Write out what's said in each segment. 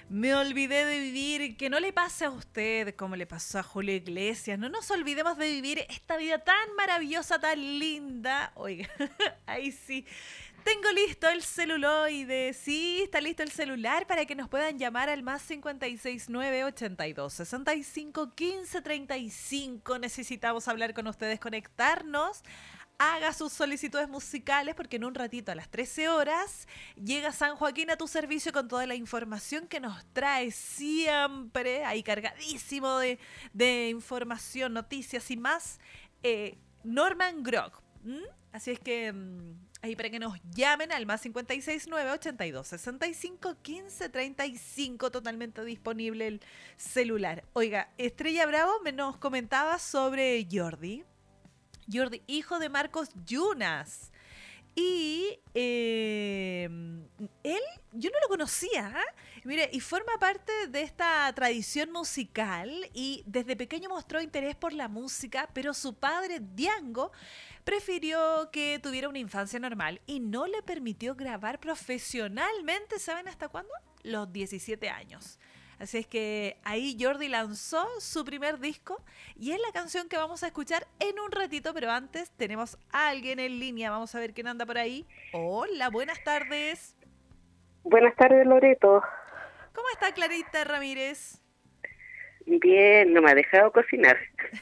Me olvidé de vivir, que no le pase a usted como le pasó a Julio Iglesias. No nos olvidemos de vivir esta vida tan maravillosa, tan linda. Oiga, ahí sí. Tengo listo el celuloide. Sí, está listo el celular para que nos puedan llamar al más 569-82-65-15-35. Necesitamos hablar con ustedes, conectarnos. Haga sus solicitudes musicales porque en un ratito a las 13 horas llega San Joaquín a tu servicio con toda la información que nos trae siempre, ahí cargadísimo de información, noticias y más, Norman Grock. Así es que ahí para que nos llamen al más 569-82-65-15-35, totalmente disponible el celular. Oiga, Estrella Bravo nos comentaba sobre Jordi, hijo de Marcos Yunas. Y él, yo no lo conocía, ¿eh? Mire, y forma parte de esta tradición musical y desde pequeño mostró interés por la música, pero su padre, Diango, prefirió que tuviera una infancia normal y no le permitió grabar profesionalmente, ¿saben hasta cuándo? Los 17 años. Así es que ahí Jordi lanzó su primer disco y es la canción que vamos a escuchar en un ratito, pero antes tenemos a alguien en línea. Vamos a ver quién anda por ahí. Hola, buenas tardes. Buenas tardes, Loreto. ¿Cómo está Clarita Ramírez? Bien, no me ha dejado cocinar.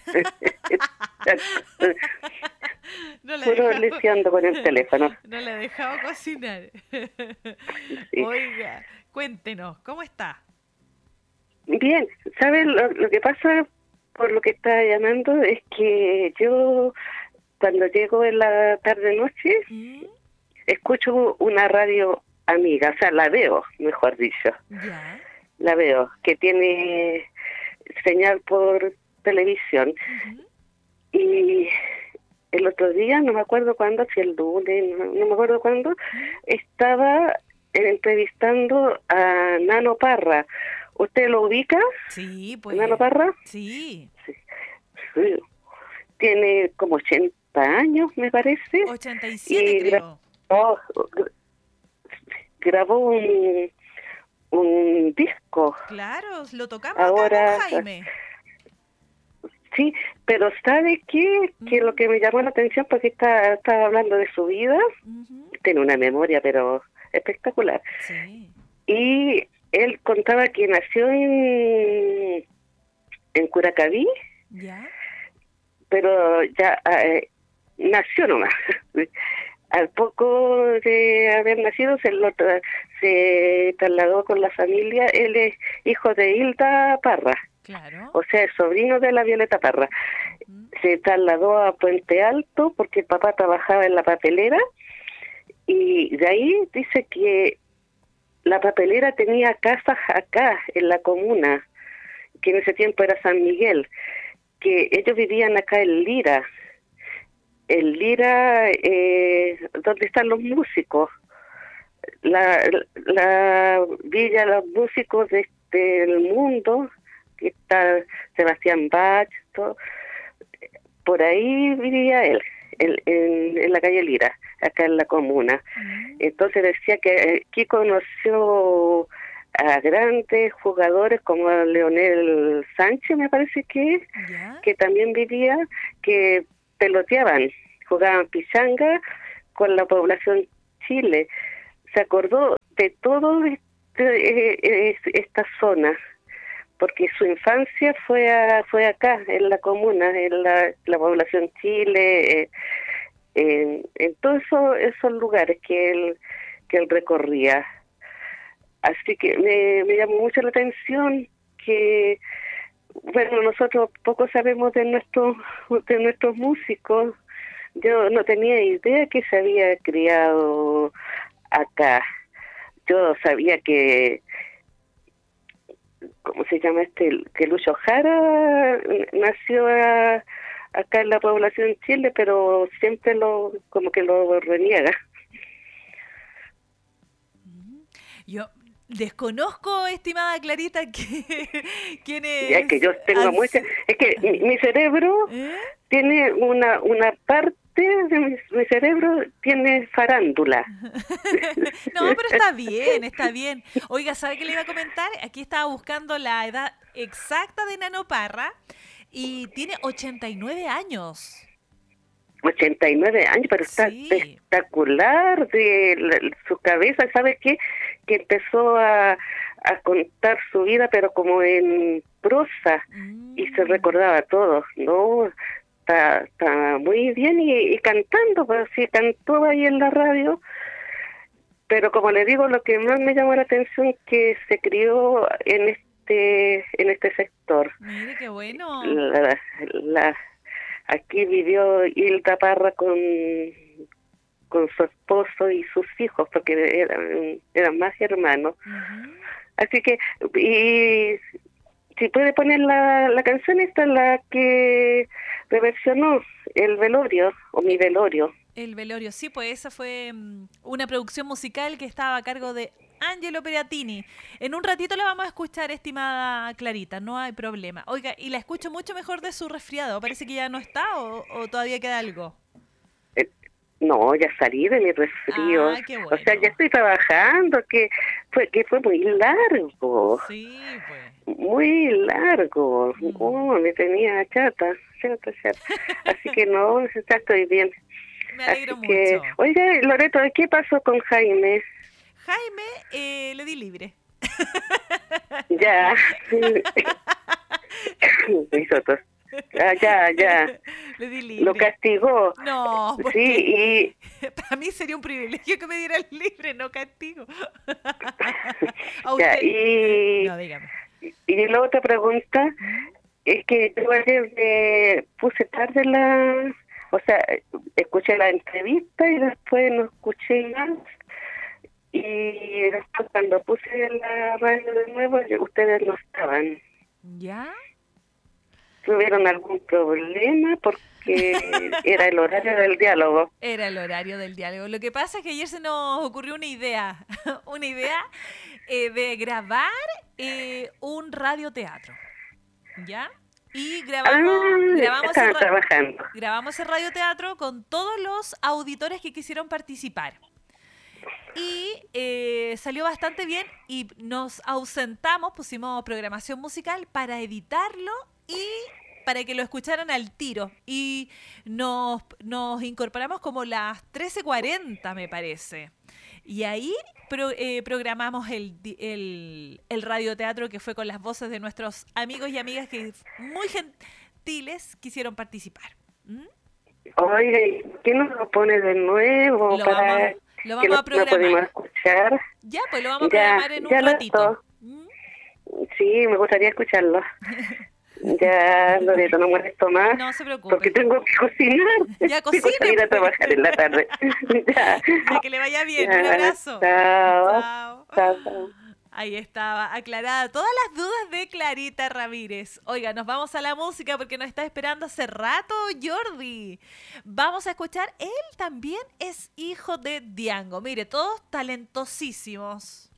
Puro leseando con el teléfono. No le ha dejado cocinar. Sí. Oiga, cuéntenos, ¿cómo está? Bien, ¿sabes lo que pasa por lo que está llamando? Es que yo cuando llego en la tarde-noche escucho una radio amiga, o sea, la veo, mejor dicho. ¿Ya? La veo, que tiene señal por televisión. Y el otro día, no me acuerdo cuándo, si el lunes, no me acuerdo cuándo, estaba entrevistando a Nano Parra. ¿Usted lo ubica? Sí, pues. ¿Nano Parra? Sí. Sí. Tiene como 80 años, me parece. 87, y creo. Grabó un disco. Claro, lo tocamos Ahora, acá con Jaime. Sí, pero ¿sabe qué? Que lo que me llamó la atención, porque estaba hablando de su vida, tiene una memoria, pero espectacular. Sí. Y él contaba que nació en Curacaví, ¿Ya? pero ya nació nomás. Al poco de haber nacido se trasladó con la familia. Él es hijo de Hilda Parra. Claro. O sea, es sobrino de la Violeta Parra. Se trasladó a Puente Alto porque el papá trabajaba en la papelera y de ahí dice que la papelera tenía casas acá en la comuna, que en ese tiempo era San Miguel, que ellos vivían acá en Lira. En Lira, donde están los músicos, la villa de los músicos del mundo, que está Sebastián Bach, todo. Por ahí vivía él, en la calle Lira, acá en la comuna. Entonces decía que aquí conoció a grandes jugadores como Leonel Sánchez, me parece que también vivía, que peloteaban, jugaban pichanga con la población Chile. Se acordó de todo esta zona, porque su infancia fue acá, en la comuna, en la población Chile, en todos esos lugares que él recorría. Así que me llamó mucho la atención que, bueno, nosotros poco sabemos de nuestros músicos. Yo no tenía idea que se había criado acá. Yo sabía que, ¿cómo se llama que Lucho Jara nació acá en la población Chile, pero siempre como que lo reniega. Yo desconozco, estimada Clarita, quién es. Ya que yo tengo mucha, es que mi cerebro tiene una parte parte de mi cerebro tiene farándula. No, pero está bien, está bien. Oiga, ¿sabe qué le iba a comentar? Aquí estaba buscando la edad exacta de Nano Parra y tiene 89 años. 89 años, pero está Sí. espectacular su cabeza. ¿Sabe qué? Que empezó a contar su vida, pero como en prosa, y se recordaba todo. No, está muy bien, y cantando, pues sí, cantó ahí en la radio. Pero como le digo, lo que más me llamó la atención es que se crió en este sector. Mire, qué bueno. Aquí vivió Hilda Parra con su esposo y sus hijos, porque eran más hermanos. Así que, y si puede poner la canción, esta es la que reversionó, El Velorio, o Mi Velorio. El Velorio, sí, pues esa fue una producción musical que estaba a cargo de Angelo Peratini. En un ratito la vamos a escuchar, estimada Clarita, no hay problema. Oiga, y la escucho mucho mejor de su resfriado. Parece que ya no está o todavía queda algo. No, ya salí de mi resfrío. Ah, qué bueno. O sea, ya estoy trabajando, que fue muy largo. Sí, pues. Muy largo. Me tenía chata. Así que no, ya estoy bien. Me alegro Así que, mucho. oiga, Loreto, ¿qué pasó con Jaime? Jaime, le di libre. Ya. Hizo tos. Ya. Le di libre. Lo castigó. No, porque Sí, para mí sería un privilegio que me dieran libre, no castigo. A ya, usted. y No, dígame. la otra pregunta es que yo ayer me puse tarde o sea, escuché la entrevista y después no escuché más. Y después cuando puse la radio de nuevo, ustedes no estaban. ¿Ya? ¿Tuvieron algún problema? Porque era el horario del diálogo. Era el horario del diálogo. Lo que pasa es que ayer se nos ocurrió una idea. Una idea de grabar un radioteatro. ¿Ya? Y Estaban trabajando. grabamos el radioteatro con todos los auditores que quisieron participar. Y salió bastante bien y nos ausentamos, pusimos programación musical para editarlo y para que lo escucharan al tiro. Y nos incorporamos como las 13:40, me parece. Y ahí programamos el radioteatro, que fue con las voces de nuestros amigos y amigas que muy gentiles quisieron participar. Oye, ¿qué nos lo pone de nuevo? Lo para vamos que a programar. no pudimos escuchar. Ya, pues lo vamos a programar en un ratito. Sí, me gustaría escucharlo. Ya, Loreto, no molesto más. No se preocupe. Porque tengo que cocinar. Ya, Tengo que salir a trabajar en la tarde. Ya. Ya, que le vaya bien. Ya, Un abrazo. Chao. Chao. Ahí estaba aclarada todas las dudas de Clarita Ramírez. Oiga, nos vamos a la música porque nos está esperando hace rato Jordi. Vamos a escuchar, él también es hijo de Diango. Mire, todos talentosísimos.